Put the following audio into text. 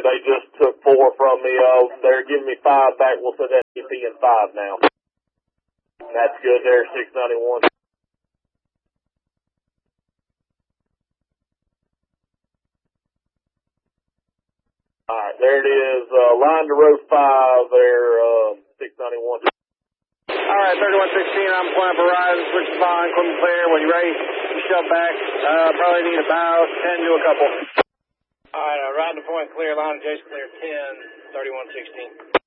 They just took 4 from me. They're giving me 5 back. We'll set that CP in 5 now. That's good there, 691. All right, there it is. Line to road 5 there, 691. All right, 3116, I'm flying for Horizon, switch to bond, equipment clear. When you're ready, you shove back. Probably need about 10 to a couple. All right, riding the point clear, line of Jason clear 10, 3116.